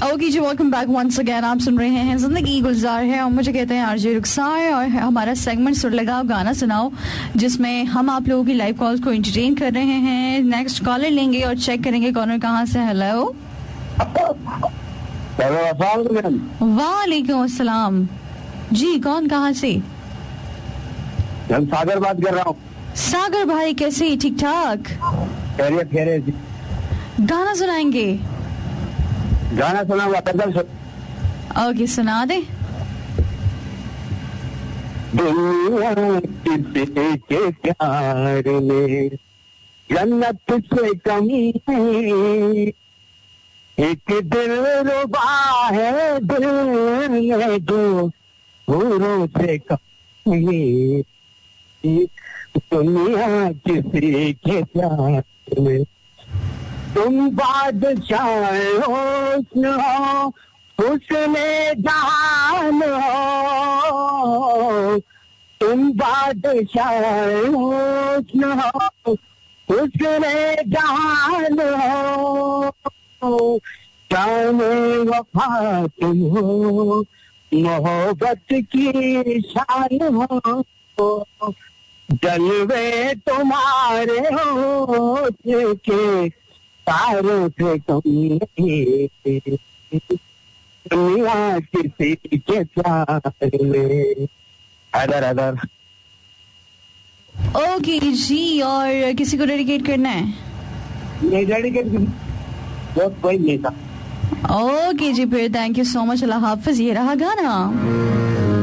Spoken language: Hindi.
ओके जी, वेलकम बैक वंस अगेन। आप सुन रहे हैं जिंदगी गुलजार है और मुझे कहते हैं आरजे रुखसार, और हमारा सेगमेंट सुर लगाओ गाना सुनाओ, जिसमें हम आप लोगों की लाइव कॉल्स को एंटरटेन कर रहे हैं। नेक्स्ट कॉलर लेंगे और चेक करेंगे कॉलर कहाँ से। हेलो, वालेकुम अस्सलाम जी, कौन कहाँ से? हम सागर बात कर रहा हूँ। सागर भाई, कैसे? ठीक ठाक, खैरियत। गाना सुनाएंगे? गाना सुना हुआ ओके, सुना दे। दुनिया किसी के प्यार में जन्नत से कमी है, एक दिल रुबा है दिल में जो हूरों से कमी है। दुनिया किसी के प्यार में तुम बादशाह हुस्न हो, हुस्ने जहान हो। तुम बादशाह हुस्न हो, हुस्ने जहान हो। जाने वफा तुम हो, मोहब्बत की शान हो। जलवे तुम्हारे होठ के तारों से कम नहीं, दुनिया किसी के प्यार में। अदर ओके जी, और किसी को डेडिकेट करना है? नहीं, डेडिकेट कोई नहीं था। ओके जी, फिर थैंक यू सो मच, अल्लाह हाफिज। ये रहा गाना।